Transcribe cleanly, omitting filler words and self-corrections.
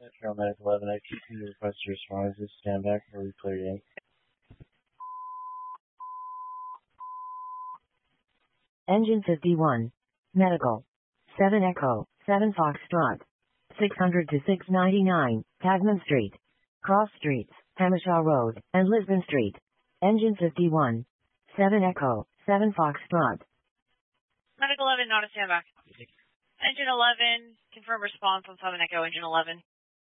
Paramedic 11, I keep you request to respond. Just stand back or replay in. Engine 51. Medical. 7 Echo, 7 Foxtrot. 600 to 699, Tagman Street. Cross Streets, Hamashaw Road, and Lisbon Street. Engine 51. 7 Echo, 7 Foxtrot. Medical 11, not a standback. Engine 11, confirm response on 7 Echo, Engine 11.